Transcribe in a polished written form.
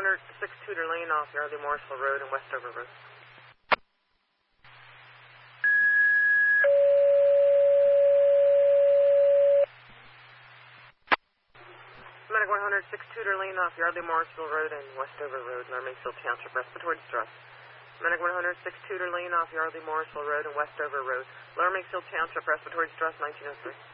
6 Tudor Lane off Yardley Morrisville Road and Westover Road. Medic 100, 6 Tudor Lane off Yardley Morrisville Road and Westover Road, Larmingsville Township, respiratory distress. Medic 100, 6 Tudor Lane off Yardley Morrisville Road and Westover Road, Larmingsville Township, respiratory distress, 1903.